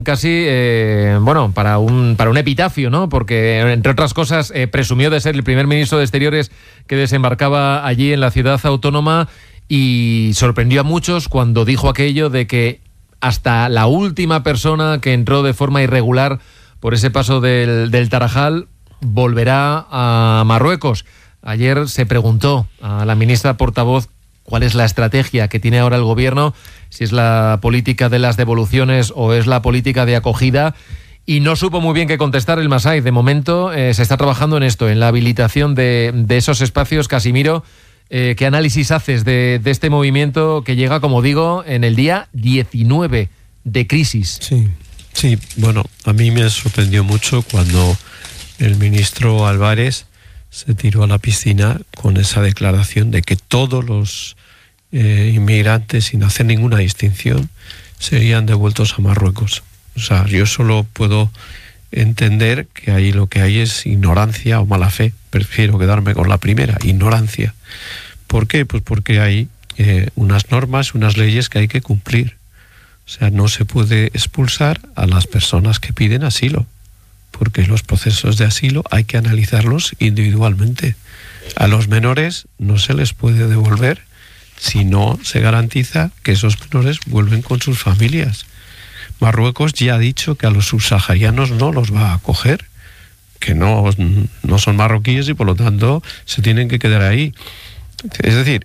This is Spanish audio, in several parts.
casi, para un epitafio, ¿no? Porque, entre otras cosas, presumió de ser el primer ministro de Exteriores que desembarcaba allí en la ciudad autónoma y sorprendió a muchos cuando dijo aquello de que hasta la última persona que entró de forma irregular por ese paso del Tarajal volverá a Marruecos. Ayer se preguntó a la ministra portavoz cuál es la estrategia que tiene ahora el gobierno, si es la política de las devoluciones o es la política de acogida, y no supo muy bien qué contestar el Masai. De momento se está trabajando en esto, en la habilitación de esos espacios. Casimiro, ¿qué análisis haces de este movimiento que llega, como digo, en el día 19 de crisis? Sí, bueno, a mí me sorprendió mucho cuando el ministro Álvarez se tiró a la piscina con esa declaración de que todos los inmigrantes, sin hacer ninguna distinción, serían devueltos a Marruecos. O sea, yo solo puedo entender que ahí lo que hay es ignorancia o mala fe. Prefiero quedarme con la primera, ignorancia. ¿Por qué? Pues porque hay unas normas, unas leyes que hay que cumplir. O sea, no se puede expulsar a las personas que piden asilo, porque los procesos de asilo hay que analizarlos individualmente. A los menores no se les puede devolver si no se garantiza que esos menores vuelven con sus familias. Marruecos ya ha dicho que a los subsaharianos no los va a acoger, que no son marroquíes y por lo tanto se tienen que quedar ahí. Es decir,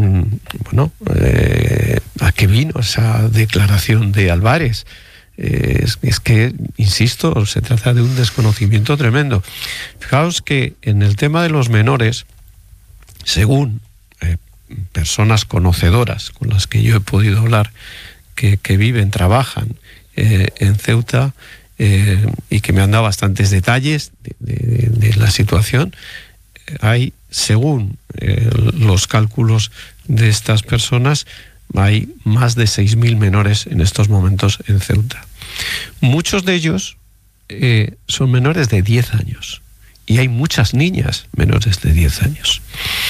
¿a qué vino esa declaración de Álvarez? Es que, insisto, se trata de un desconocimiento tremendo. Fijaos que en el tema de los menores, según personas conocedoras con las que yo he podido hablar, que viven, trabajan en Ceuta y que me han dado bastantes detalles de la situación, hay, según los cálculos de estas personas, hay más de 6.000 menores en estos momentos en Ceuta. Muchos de ellos son menores de 10 años y hay muchas niñas menores de 10 años.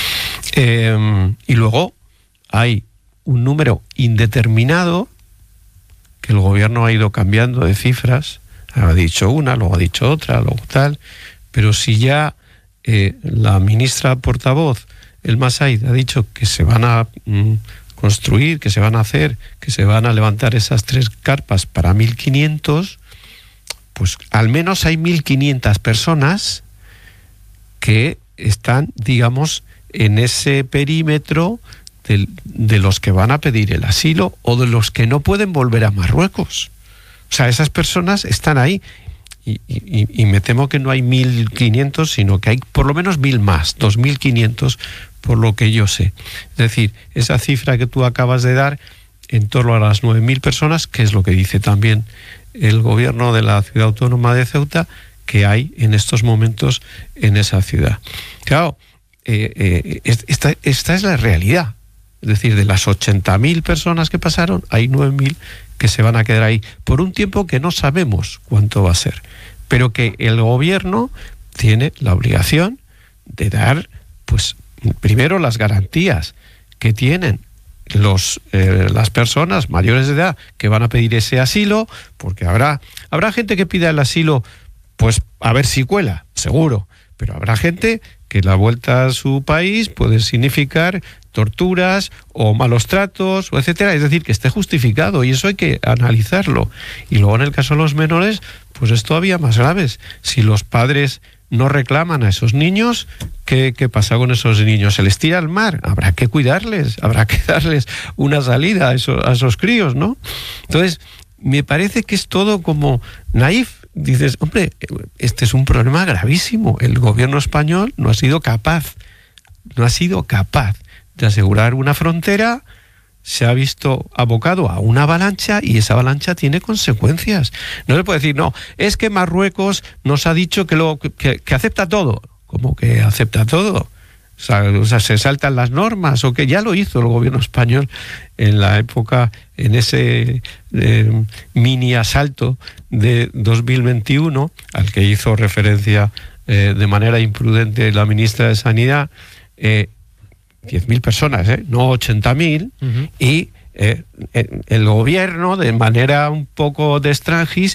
Y luego hay un número indeterminado que el gobierno ha ido cambiando de cifras. Ha dicho una, luego ha dicho otra, luego tal. Pero si ya la ministra portavoz, el Masai, ha dicho que se van a construir, que se van a hacer, que se van a levantar esas 3 carpas para 1.500, pues al menos hay 1.500 personas que están, digamos, en ese perímetro de los que van a pedir el asilo o de los que no pueden volver a Marruecos. O sea, esas personas están ahí y me temo que no hay 1.500, sino que hay por lo menos 1.000 más, 2.500 por lo que yo sé. Es decir, esa cifra que tú acabas de dar, en torno a las 9.000 personas, que es lo que dice también el gobierno de la ciudad autónoma de Ceuta, que hay en estos momentos en esa ciudad. Claro, esta es la realidad. Es decir, de las 80.000 personas que pasaron, hay 9.000 que se van a quedar ahí por un tiempo que no sabemos cuánto va a ser, pero que el gobierno tiene la obligación de dar, pues, primero las garantías que tienen las personas mayores de edad que van a pedir ese asilo, porque habrá gente que pida el asilo, pues a ver si cuela, seguro, pero habrá gente que la vuelta a su país puede significar torturas o malos tratos, o etcétera. Es decir, que esté justificado, y eso hay que analizarlo. Y luego en el caso de los menores, pues es todavía más grave. Si los padres no reclaman a esos niños, ¿qué pasa con esos niños? ¿Se les tira al mar? Habrá que cuidarles, habrá que darles una salida a esos críos, ¿no? Entonces, me parece que es todo como naif. Dices, hombre, este es un problema gravísimo. El gobierno español no ha sido capaz de asegurar una frontera, se ha visto abocado a una avalancha y esa avalancha tiene consecuencias. No se puede decir, no, es que Marruecos nos ha dicho que acepta todo. ¿Cómo que acepta todo? O sea, se saltan las normas, o que ya lo hizo el gobierno español en la época, en ese mini asalto de 2021, al que hizo referencia de manera imprudente la ministra de Sanidad. 10.000 personas, no 80.000, y el gobierno, de manera un poco de extranjis,